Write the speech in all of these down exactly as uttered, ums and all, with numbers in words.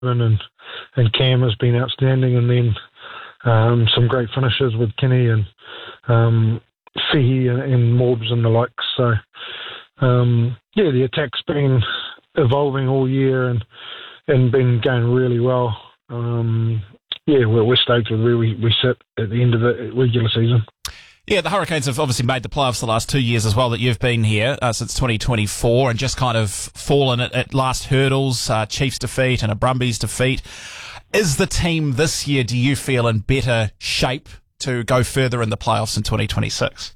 and and Cam has been outstanding, and then um, some great finishes with Kenny and um, Fihi and, and Morbs and the likes. So um, yeah, the attack's been evolving all year and and been going really well. Um, yeah, we're, we're stoked with where we, we sit at the end of the regular season. Yeah, the Hurricanes have obviously made the playoffs the last two years as well that you've been here, uh, since twenty twenty-four, and just kind of fallen at, at last hurdles, uh, Chiefs defeat and a Brumbies defeat. Is the team this year, do you feel, in better shape to go further in the playoffs in twenty twenty-six?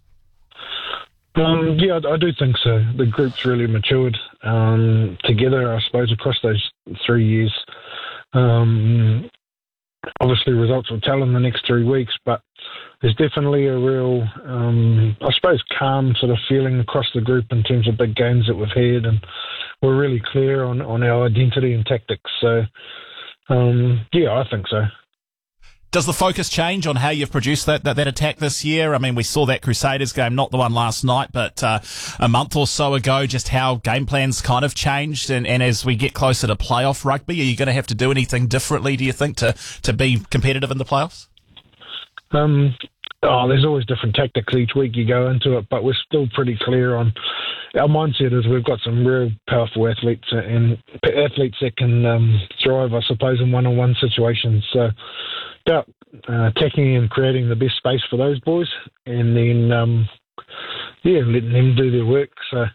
Um, yeah, I, I do think so. The group's really matured um, together, I suppose, across those three years. Um, obviously, results will tell in the next three weeks, but there's definitely a real, um, I suppose, calm sort of feeling across the group in terms of big games that we've had, and we're really clear on, on our identity and tactics. So, um, yeah, I think so. Does the focus change on how you've produced that, that that attack this year? I mean, we saw that Crusaders game, not the one last night, but uh, a month or so ago, just how game plans kind of changed. And, and as we get closer to playoff rugby, are you going to have to do anything differently, do you think, to, to be competitive in the playoffs? Um, oh, there's always different tactics each week you go into it, but we're still pretty clear on our mindset is we've got some real powerful athletes and athletes that can um, thrive, I suppose, in one-on-one situations. So about uh, attacking and creating the best space for those boys, and then um, yeah, letting them do their work. So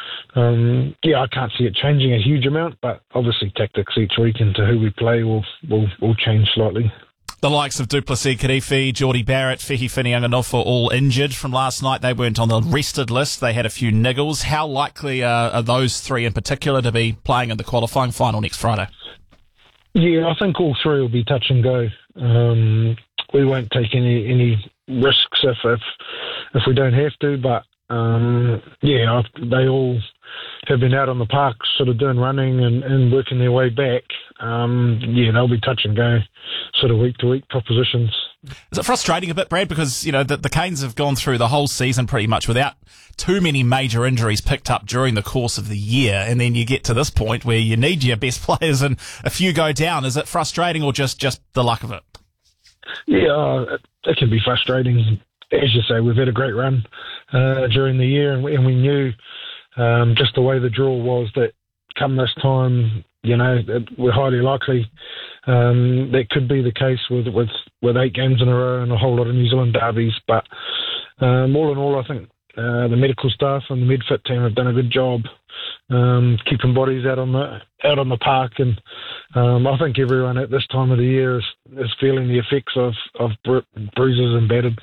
um, yeah, I can't see it changing a huge amount, but obviously tactics each week into who we play will will, will change slightly. The likes of Duplessis Kirifi, Geordie Barrett, Fehi Whinianganofa are all injured from last night. They weren't on the rested list. They had a few niggles. How likely uh, are those three in particular to be playing in the qualifying final next Friday? Yeah, I think all three will be touch and go. Um, we won't take any any risks if if, if we don't have to, but um, yeah, they all have been out on the park sort of doing running and, and working their way back. Um, yeah, they'll be touch and go sort of week to week propositions. Is it frustrating a bit, Brad? Because, you know, the, the Canes have gone through the whole season pretty much without too many major injuries picked up during the course of the year, and then you get to this point where you need your best players and a few go down. Is it frustrating or just, just the luck of it? Yeah, it, it can be frustrating. As you say, we've had a great run uh, during the year, and we, and we knew um, just the way the draw was that come this time, you know, we're highly likely um, that could be the case with, with, with eight games in a row and a whole lot of New Zealand derbies. But um, all in all, I think uh, the medical staff and the MedFit team have done a good job um, keeping bodies out on the out on the park, and um, I think everyone at this time of the year is, is feeling the effects of of bru- bruises and battered.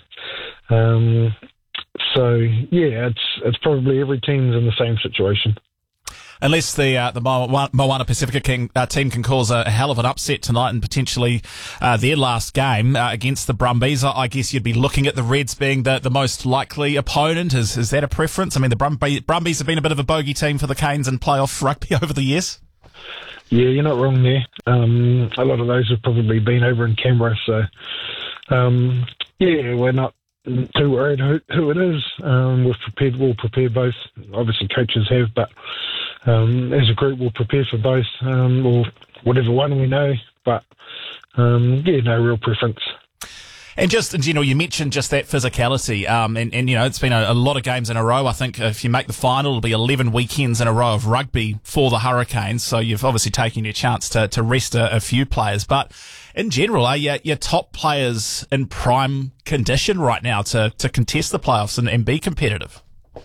Um, so yeah, it's it's probably every team's in the same situation. Unless the uh, the Moana Pacifica King, uh, team can cause a, a hell of an upset tonight and potentially uh, their last game uh, against the Brumbies, I, I guess you'd be looking at the Reds being the, the most likely opponent. Is is that a preference? I mean, the Brumbies, Brumbies have been a bit of a bogey team for the Canes in playoff rugby over the years. Yeah, you're not wrong there. Um, a lot of those have probably been over in Canberra, so um, yeah, we're not too worried who, who it is. Um, we've prepared, we'll prepare both. Obviously, coaches have, but um, as a group, we'll prepare for both, um, or whatever one we know. But um, yeah, no real preference. And just, and, you know, you mentioned just that physicality, um, and, and, you know, it's been a, a lot of games in a row. I think if you make the final, it'll be eleven weekends in a row of rugby for the Hurricanes. So you've obviously taken your chance to, to rest a, a few players. But in general, are your, your top players in prime condition right now to, to contest the playoffs and, and be competitive?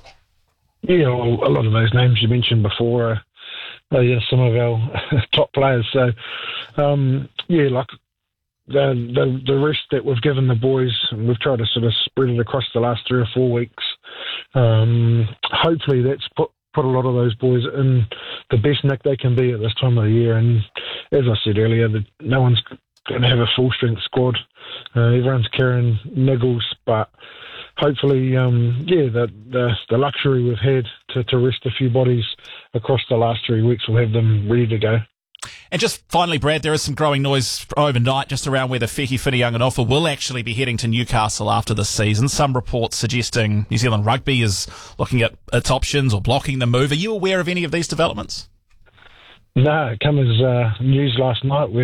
Yeah, well, a lot of those names you mentioned before are, are yeah, some of our top players. So, um, yeah, like, The, the the rest that we've given the boys, and we've tried to sort of spread it across the last three or four weeks. Um, hopefully that's put, put a lot of those boys in the best nick they can be at this time of the year. And as I said earlier, the, no one's going to have a full-strength squad. Uh, everyone's carrying niggles, but hopefully, um, yeah, the, the the luxury we've had to, to rest a few bodies across the last three weeks will have them ready to go. And just finally, Brad, there is some growing noise overnight just around whether Fehi Whinianganofa will actually be heading to Newcastle after this season. Some reports suggesting New Zealand Rugby is looking at its options or blocking the move. Are you aware of any of these developments? No, it came as uh, news last night.